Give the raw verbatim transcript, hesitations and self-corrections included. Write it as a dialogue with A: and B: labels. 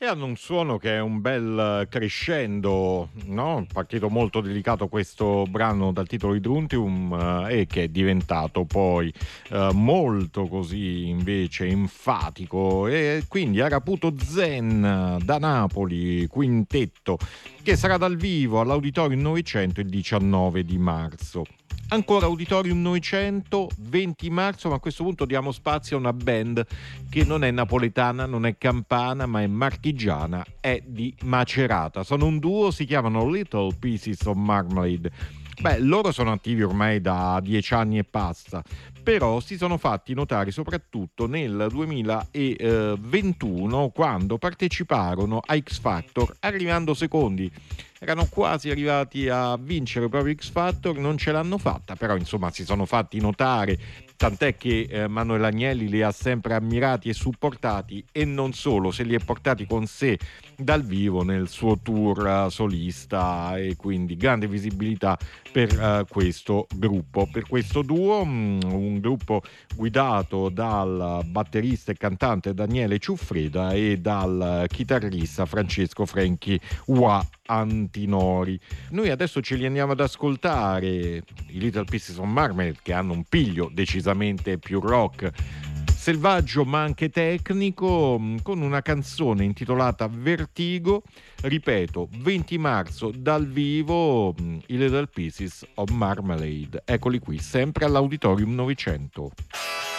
A: hanno un suono che è un bel crescendo, no? Partito molto delicato questo brano dal titolo Idruntium eh, e che è diventato poi eh, molto così invece enfatico, e quindi Araputo Zen da Napoli, quintetto, che sarà dal vivo all'Auditorium novecento il diciannove di marzo. Ancora Auditorium novecento, venti marzo, ma a questo punto diamo spazio a una band che non è napoletana, non è campana, ma è marchigiana, è di Macerata. Sono un duo, si chiamano Little Pieces of Marmalade. Beh, loro sono attivi ormai da dieci anni e passa, però si sono fatti notare soprattutto nel duemilaventuno, quando parteciparono a X Factor, arrivando secondi. Erano quasi arrivati a vincere proprio X Factor, non ce l'hanno fatta, però insomma si sono fatti notare, tant'è che eh, Manuel Agnelli li ha sempre ammirati e supportati, e non solo, se li è portati con sé dal vivo nel suo tour uh, solista, e quindi grande visibilità per uh, questo gruppo, per questo duo, mh, un gruppo guidato dal batterista e cantante Daniele Ciuffreda e dal chitarrista Francesco Franchi Wa Antinori. Noi adesso ce li andiamo ad ascoltare, i Little Pieces of Marmalade, che hanno un piglio decisamente più rock, selvaggio ma anche tecnico, con una canzone intitolata Vertigo. Ripeto, venti marzo dal vivo, i Little Pieces of Marmalade. Eccoli qui, sempre all'Auditorium novecento.